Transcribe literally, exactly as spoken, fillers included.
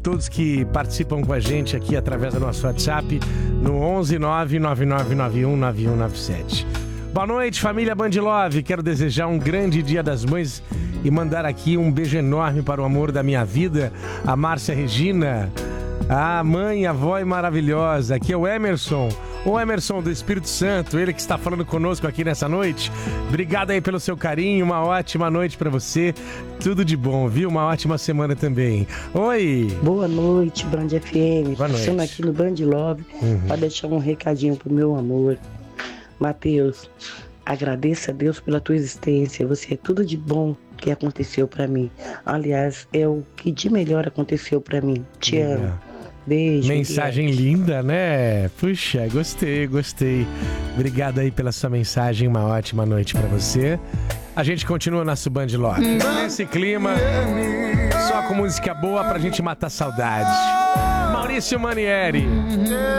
Todos que participam com a gente aqui através do nosso WhatsApp no onze nove nove nove nove um nove um nove sete. Boa noite, família Band Love. Quero desejar um grande Dia das Mães e mandar aqui um beijo enorme para o amor da minha vida, a Márcia Regina. A mãe, a avó é maravilhosa. Aqui é o Emerson, o Emerson do Espírito Santo, ele que está falando conosco aqui nessa noite. Obrigado aí pelo seu carinho, uma ótima noite para você. Tudo de bom, viu? Uma ótima semana também. Oi! Boa noite, Band F M. Boa noite. Passando aqui no Band Love Uhum. para deixar um recadinho pro meu amor. Mateus, agradeça a Deus pela tua existência. Você é tudo de bom que aconteceu para mim. Aliás, é o que de melhor aconteceu para mim. Te Legal. amo. Beijo. Mensagem beijo. linda, né? Puxa, gostei, gostei. Obrigado aí pela sua mensagem. Uma ótima noite pra você. A gente continua nosso Band Love. Nesse clima, só com música boa pra gente matar saudade. Maurício Manieri.